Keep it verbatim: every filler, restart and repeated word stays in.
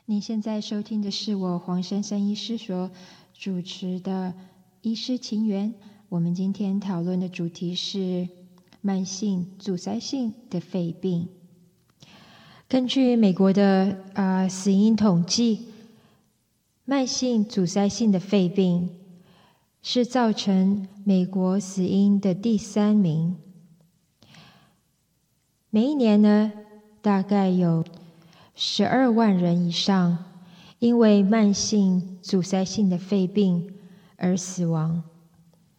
您现在收听的是我黄珊珊医师所主持的《医师情缘》。我们今天讨论的主题是慢性阻塞性的肺病。根据美国的呃死因统计，慢性阻塞性的肺病是造成美国死因的第三名。每一年呢，大概有十二万人以上因为慢性阻塞性的肺病而死亡。